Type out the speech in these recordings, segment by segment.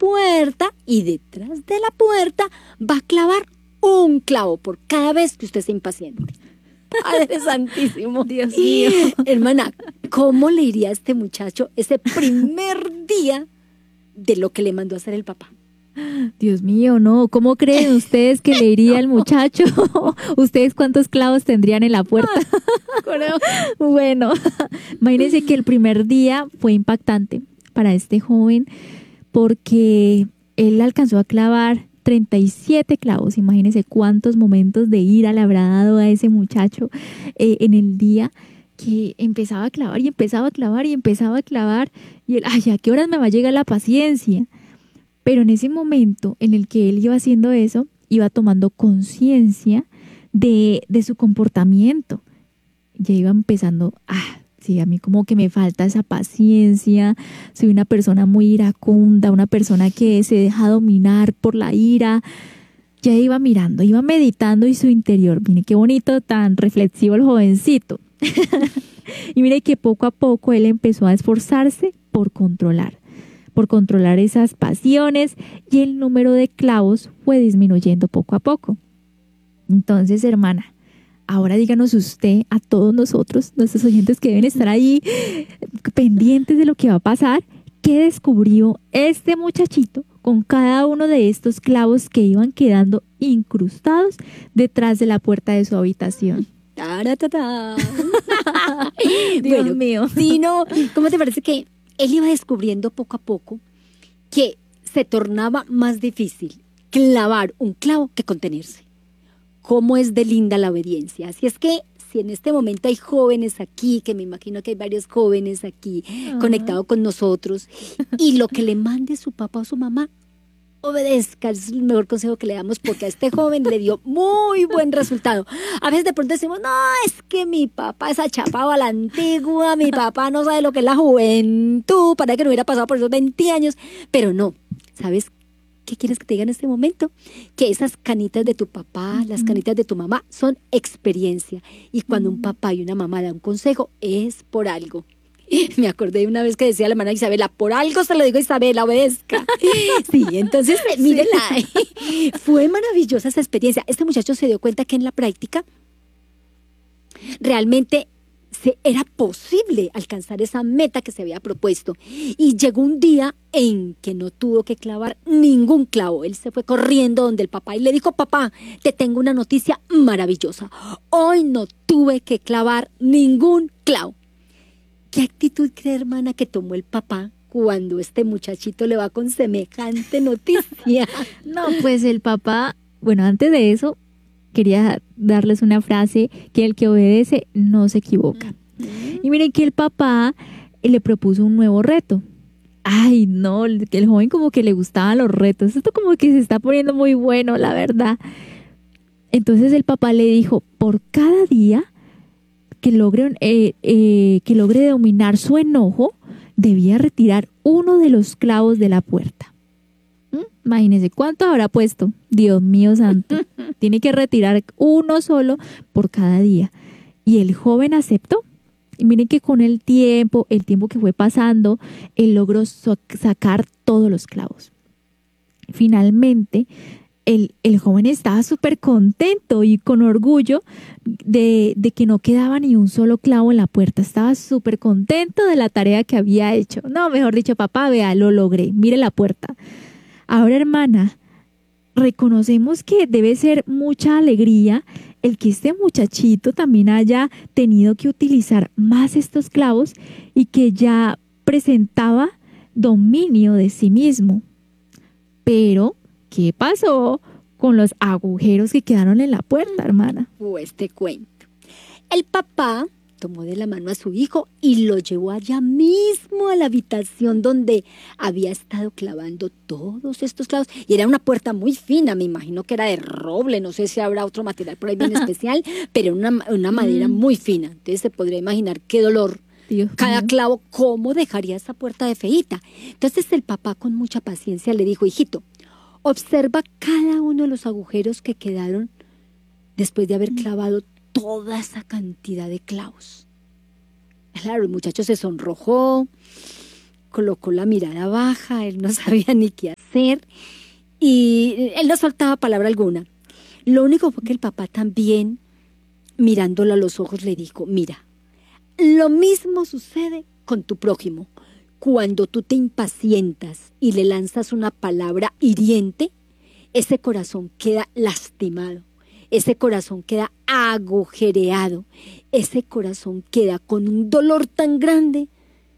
puerta y detrás de la puerta va a clavar un clavo por cada vez que usted se impaciente. Padre Santísimo. Dios mío. Hermana, ¿cómo le iría a este muchacho ese primer día de lo que le mandó a hacer el papá? Dios mío, no. ¿Cómo creen ustedes que le iría al muchacho? ¿Ustedes cuántos clavos tendrían en la puerta? Bueno, imagínense que el primer día fue impactante para este joven porque él alcanzó a clavar 37 clavos. Imagínense cuántos momentos de ira le habrá dado a ese muchacho en el día que empezaba a clavar y empezaba a clavar y empezaba a clavar. Y él, ay, ¿a qué horas me va a llegar la paciencia? Pero en ese momento en el que él iba haciendo eso, iba tomando conciencia de su comportamiento. Ya iba empezando, sí, a mí como que me falta esa paciencia, soy una persona muy iracunda, una persona que se deja dominar por la ira. Ya iba mirando, iba meditando en su interior. Mire qué bonito, tan reflexivo el jovencito. Y mire que poco a poco él empezó a esforzarse por controlar esas pasiones y el número de clavos fue disminuyendo poco a poco. Entonces, hermana, ahora díganos usted a todos nosotros, nuestros oyentes que deben estar ahí pendientes de lo que va a pasar, ¿qué descubrió este muchachito con cada uno de estos clavos que iban quedando incrustados detrás de la puerta de su habitación? Dios mío. Sí, no, ¿cómo te parece que él iba descubriendo poco a poco que se tornaba más difícil clavar un clavo que contenerse? ¿Cómo es de linda la obediencia? Así es que si en este momento hay jóvenes aquí, que me imagino que hay varios jóvenes aquí conectados con nosotros, y lo que le mande su papá o su mamá, obedezca, es el mejor consejo que le damos, porque a este joven le dio muy buen resultado. A veces de pronto decimos, no, es que mi papá es achapado a la antigua, mi papá no sabe lo que es la juventud, para que no hubiera pasado por esos 20 años, pero no, ¿sabes qué quieres que te diga en este momento? Que esas canitas de tu papá, las canitas de tu mamá son experiencia, y cuando un papá y una mamá dan un consejo es por algo. Me acordé de una vez que decía la hermana Isabela, por algo se lo digo a Isabela, obedezca. Sí, entonces, mírenla, fue maravillosa esa experiencia. Este muchacho se dio cuenta que en la práctica realmente era posible alcanzar esa meta que se había propuesto. Y llegó un día en que no tuvo que clavar ningún clavo. Él se fue corriendo donde el papá y le dijo, papá, te tengo una noticia maravillosa. Hoy no tuve que clavar ningún clavo. ¿Qué actitud cree, hermana, que tomó el papá cuando este muchachito le va con semejante noticia? No, pues el papá, bueno, antes de eso, quería darles una frase, que el que obedece no se equivoca. Y miren que el papá le propuso un nuevo reto. Ay, no, que el joven como que le gustaban los retos. Esto como que se está poniendo muy bueno, la verdad. Entonces el papá le dijo, por cada día que logre dominar su enojo, debía retirar uno de los clavos de la puerta. Imagínense, ¿cuánto habrá puesto? Dios mío santo. Tiene que retirar uno solo por cada día. Y el joven aceptó. Y miren que con el tiempo que fue pasando, él logró sacar todos los clavos. Finalmente, el joven estaba súper contento y con orgullo de que no quedaba ni un solo clavo en la puerta. Estaba súper contento de la tarea que había hecho. No, mejor dicho, papá, vea, lo logré. Mire la puerta. Ahora, hermana, reconocemos que debe ser mucha alegría el que este muchachito también haya tenido que utilizar más estos clavos y que ya presentaba dominio de sí mismo. Pero ¿qué pasó con los agujeros que quedaron en la puerta, hermana? Pues te cuento. El papá tomó de la mano a su hijo y lo llevó allá mismo a la habitación donde había estado clavando todos estos clavos. Y era una puerta muy fina, me imagino que era de roble, no sé si habrá otro material por ahí bien especial, pero una madera muy fina. Entonces se podría imaginar qué dolor. Dios Cada mío. clavo, ¿cómo dejaría esa puerta de feíta? Entonces el papá con mucha paciencia le dijo, hijito, observa cada uno de los agujeros que quedaron después de haber clavado toda esa cantidad de clavos. Claro, el muchacho se sonrojó, colocó la mirada baja, él no sabía ni qué hacer y él no soltaba palabra alguna. Lo único fue que el papá también, mirándolo a los ojos, le dijo, mira, lo mismo sucede con tu prójimo. Cuando tú te impacientas y le lanzas una palabra hiriente, ese corazón queda lastimado, ese corazón queda agujereado, ese corazón queda con un dolor tan grande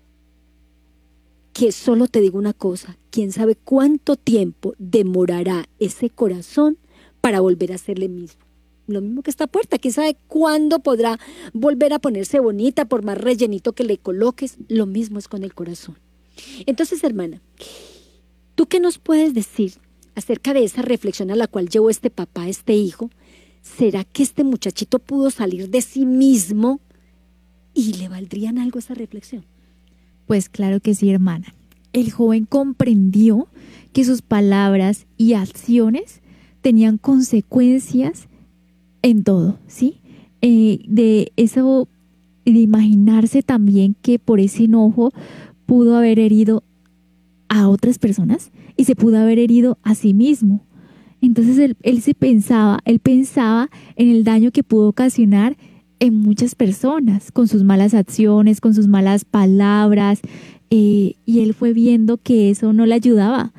que solo te digo una cosa, quién sabe cuánto tiempo demorará ese corazón para volver a ser el mismo. Lo mismo que esta puerta, quién sabe cuándo podrá volver a ponerse bonita por más rellenito que le coloques. Lo mismo es con el corazón. Entonces, hermana, ¿tú qué nos puedes decir acerca de esa reflexión a la cual llevó este papá, este hijo? ¿Será que este muchachito pudo salir de sí mismo y le valdrían algo esa reflexión? Pues claro que sí, hermana. El joven comprendió que sus palabras y acciones tenían consecuencias en todo, ¿sí? De eso, de imaginarse también que por ese enojo pudo haber herido a otras personas y se pudo haber herido a sí mismo. Entonces él pensaba en el daño que pudo ocasionar en muchas personas, con sus malas acciones, con sus malas palabras, y él fue viendo que eso no le ayudaba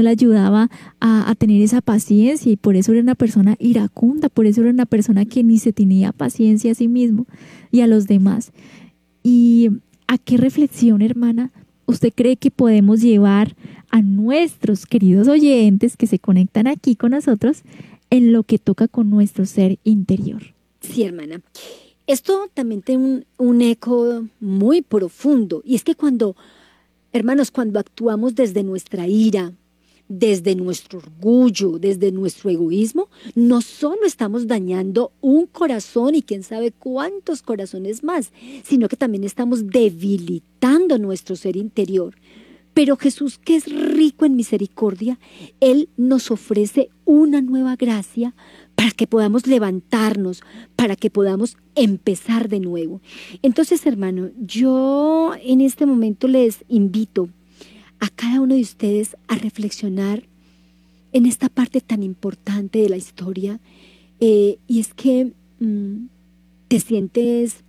a tener esa paciencia, y por eso era una persona iracunda, por eso era una persona que ni se tenía paciencia a sí mismo y a los demás. ¿Y a qué reflexión, hermana, usted cree que podemos llevar a nuestros queridos oyentes que se conectan aquí con nosotros en lo que toca con nuestro ser interior? Sí, hermana. Esto también tiene un eco muy profundo, y es que hermanos, cuando actuamos desde nuestra ira, desde nuestro orgullo, desde nuestro egoísmo, no solo estamos dañando un corazón y quién sabe cuántos corazones más, sino que también estamos debilitando nuestro ser interior. Pero Jesús, que es rico en misericordia, Él nos ofrece una nueva gracia para que podamos levantarnos, para que podamos empezar de nuevo. Entonces, hermano, yo en este momento les invito a cada uno de ustedes a reflexionar en esta parte tan importante de la historia, y es que te sientes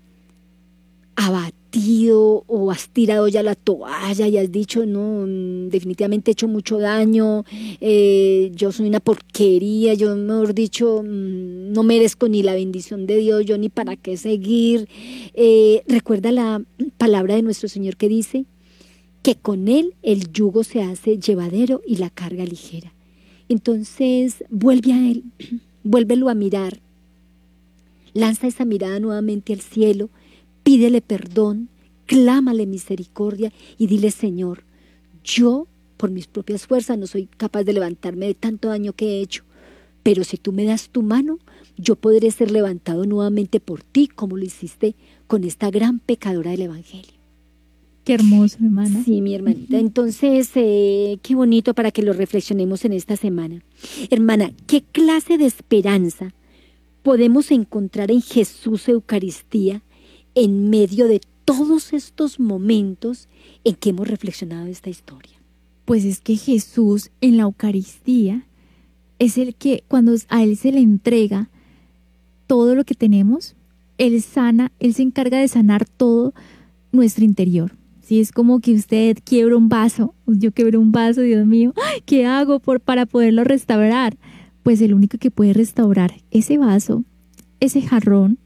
abatido o has tirado ya la toalla y has dicho, no, definitivamente he hecho mucho daño, yo soy una porquería, yo, mejor dicho, no merezco ni la bendición de Dios, yo ni para qué seguir. Recuerda la palabra de nuestro Señor que dice que con Él el yugo se hace llevadero y la carga ligera. Entonces, vuelve a Él, vuélvelo a mirar, lanza esa mirada nuevamente al cielo, pídele perdón, clámale misericordia y dile, Señor, yo por mis propias fuerzas no soy capaz de levantarme de tanto daño que he hecho, pero si tú me das tu mano, yo podré ser levantado nuevamente por ti, como lo hiciste con esta gran pecadora del Evangelio. Qué hermoso, hermana. Sí, mi hermanita. Entonces, qué bonito para que lo reflexionemos en esta semana. Hermana, ¿qué clase de esperanza podemos encontrar en Jesús Eucaristía en medio de todos estos momentos en que hemos reflexionado esta historia? Pues es que Jesús en la Eucaristía es el que cuando a Él se le entrega todo lo que tenemos, Él sana, Él se encarga de sanar todo nuestro interior. Si es como que usted quiebra un vaso, yo quebré un vaso, Dios mío, ¿qué hago para poderlo restaurar? Pues el único que puede restaurar ese vaso, ese jarrón,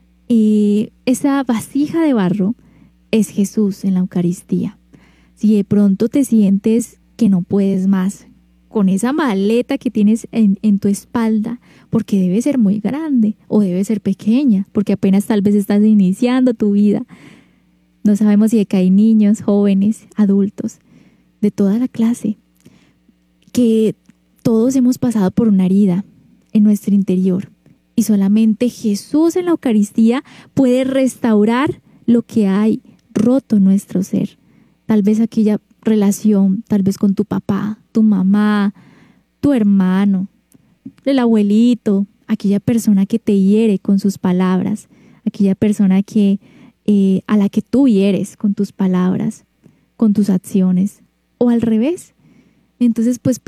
esa vasija de barro, es Jesús en la Eucaristía. Si de pronto te sientes que no puedes más con esa maleta que tienes en tu espalda, porque debe ser muy grande o debe ser pequeña, porque apenas tal vez estás iniciando tu vida. No sabemos si hay niños, jóvenes, adultos, de toda la clase, que todos hemos pasado por una herida en nuestro interior y solamente Jesús en la Eucaristía puede restaurar lo que hay roto en nuestro ser. Tal vez aquella relación, tal vez con tu papá, tu mamá, tu hermano, el abuelito, aquella persona que te hiere con sus palabras, aquella persona a la que tú hieres con tus palabras. con tus acciones o al revés. Entonces, pues